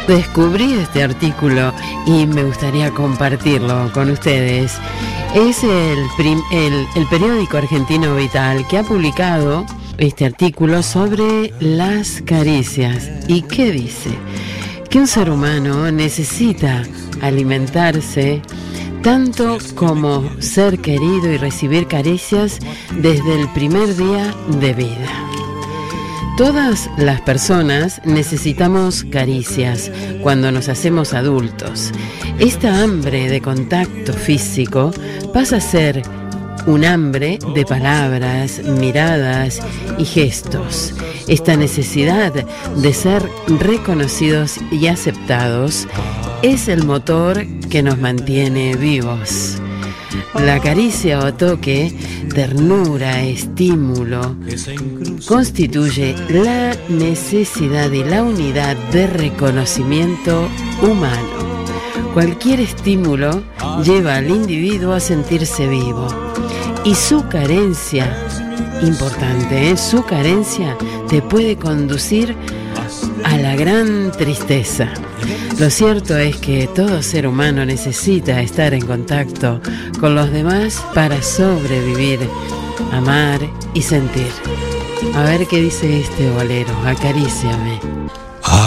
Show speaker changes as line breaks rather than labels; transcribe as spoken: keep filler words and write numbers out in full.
Descubrí este artículo y me gustaría compartirlo con ustedes. Es el, prim- el, el periódico argentino Vital que ha publicado este artículo sobre las caricias. ¿Y qué dice? Que un ser humano necesita alimentarse tanto como ser querido y recibir caricias desde el primer día de vida. Todas las personas necesitamos caricias cuando nos hacemos adultos. Esta hambre de contacto físico pasa a ser un hambre de palabras, miradas y gestos. Esta necesidad de ser reconocidos y aceptados es el motor que nos mantiene vivos. La caricia o toque, ternura, estímulo, constituye la necesidad y la unidad de reconocimiento humano. Cualquier estímulo lleva al individuo a sentirse vivo y su carencia, importante, ¿eh? su carencia te puede conducir a la gran tristeza. Lo cierto es que todo ser humano necesita estar en contacto con los demás para sobrevivir, amar y sentir. A ver qué dice este bolero, acaríciame.